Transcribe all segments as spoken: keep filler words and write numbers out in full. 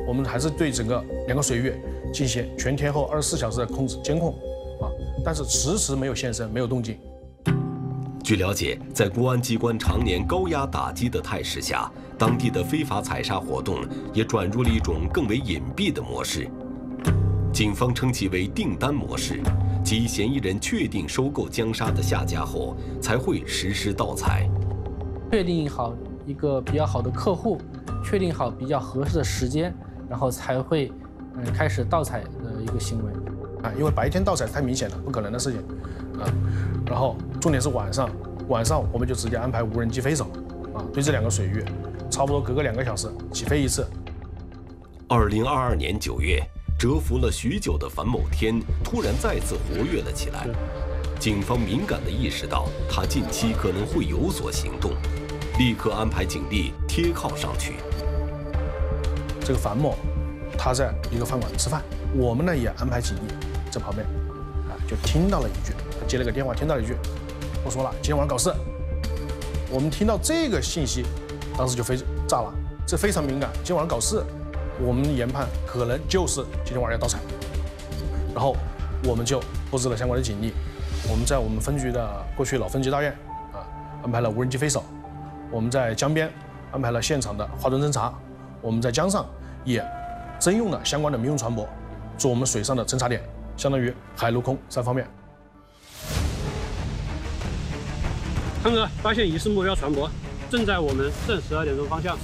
我们还是对整个两个水域进行全天候二十四小时的控制监控，啊，但是迟迟没有现身，没有动静。 据了解，在公安机关常年高压打击的态势下，当地的非法采砂活动也转入了一种更为隐蔽的模式。警方称其为订单模式，即嫌疑人确定收购江砂的下家后，才会实施盗采。 确定好一个比较好的客户，确定好比较合适的时间，然后才会嗯开始盗采的一个行为。 啊，因为白天盗采太明显了，不可能的事情，啊，然后重点是晚上，晚上我们就直接安排无人机飞走，啊，对这两个水域，差不多隔个两个小时起飞一次。 二零二二年九月，蛰伏了许久的樊某天突然再次活跃了起来，警方敏感地意识到他近期可能会有所行动，立刻安排警力贴靠上去。 这个樊某，他在一个饭馆吃饭，我们呢也安排警力在旁边，啊，就听到了一句，他接了个电话，听到了一句，我说了今天晚上搞事。我们听到这个信息，当时就非炸了，这非常敏感，今天晚上搞事，我们研判可能就是今天晚上要盗采，然后我们就布置了相关的警力，我们在我们分局的过去老分局大院啊安排了无人机飞手，我们在江边安排了现场的花灯侦察，我们在江上也征用了相关的民用船舶，做我们水上的侦察点，相当于海陆空三方面。 汤哥发现疑似目标船舶，正在我们正十二点钟方向。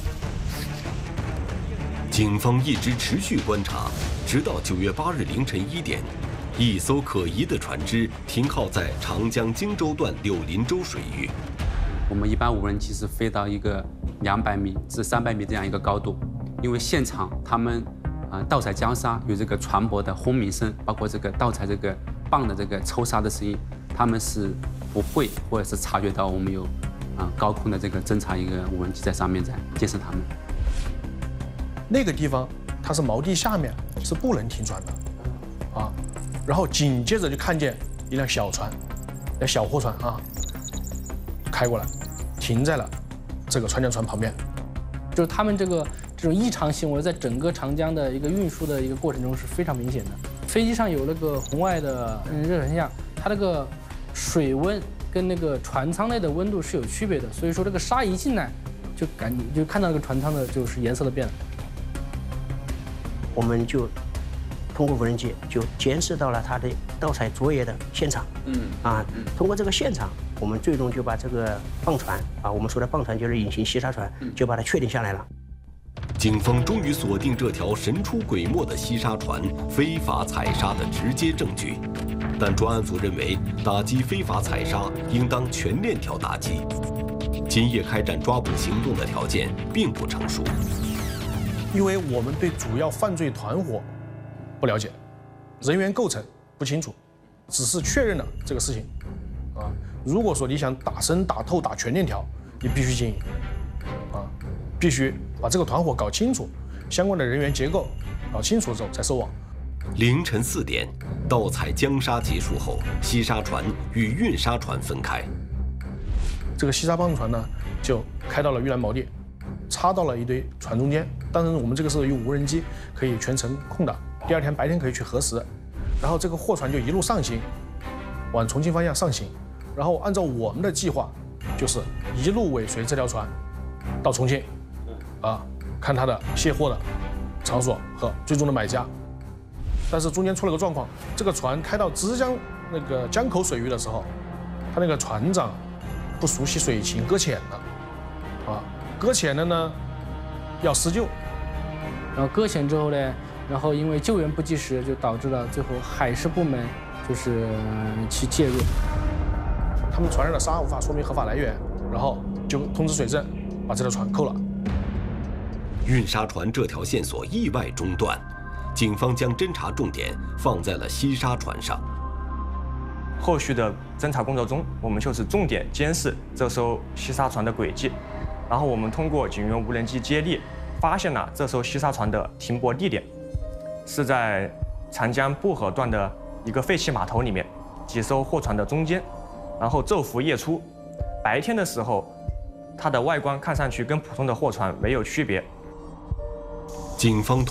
警方一直持续观察，直到九月八日凌晨一点，一艘可疑的船只停靠在长江荆州段柳林洲水域。 我们一般无人机是飞到一个两百米至三百米这样一个高度，因为现场他们啊、呃、盗采江砂有这个船舶的轰鸣声，包括这个盗采这个棒的这个抽沙的声音，他们是不会或者是察觉到我们有啊、呃、高空的这个侦察一个无人机在上面在监视他们。 那个地方它是锚地下面，是不能停船的，啊，然后紧接着就看见一辆小船，一辆小货船啊，开过来，停在了这个川江船旁边。 就是他们这个这种异常行为，在整个长江的一个运输的一个过程中是非常明显的。飞机上有那个红外的嗯热成像，它那个水温跟那个船舱内的温度是有区别的，所以说这个沙一进来，就感觉就看到那个船舱的就是颜色都变了。 我们就通过无人机就监视到了他的盗采作业的现场。嗯啊，通过这个现场，我们最终就把这个棒船啊，我们说的棒船就是隐形吸沙船，就把它确定下来了。 警方终于锁定这条神出鬼没的吸沙船非法采砂的直接证据，但专案组认为打击非法采砂应当全链条打击，今夜开展抓捕行动的条件并不成熟。 因为我们对主要犯罪团伙不了解，人员构成不清楚，只是确认了这个事情。啊，如果说你想打深、打透、打全链条，你必须经营，啊，必须把这个团伙搞清楚，相关的人员结构搞清楚之后再收网。 凌晨四点，盗采江砂结束后，吸沙船与运沙船分开。 这个吸沙棒船呢，就开到了玉兰锚地。插到了一堆船中间，当然我们这个是用无人机可以全程控的，第二天白天可以去核实。然后这个货船就一路上行，往重庆方向上行，然后按照我们的计划，就是一路尾随这条船到重庆，啊，看它的卸货的场所和最终的买家。但是中间出了个状况，这个船开到枝江那个江口水域的时候，他那个船长不熟悉水情，搁浅了，啊。搁浅了呢，要施救， 然后搁浅之后呢，然后因为救援不及时，就导致了最后海事部门就是去介入。 他们船上的沙无法说明合法来源，然后就通知水政把这条船扣了。 运沙船这条线索意外中断，警方将侦查重点放在了吸沙船上。 后续的侦查工作中，我们就是重点监视这艘吸沙船的轨迹。然后我们通过警员无人机接力，发现了这艘吸沙船的停泊地点，是在长江薄河段的一个废弃码头里面，几艘货船的中间，然后昼伏夜出。白天的时候，它的外观看上去跟普通的货船没有区别。 警方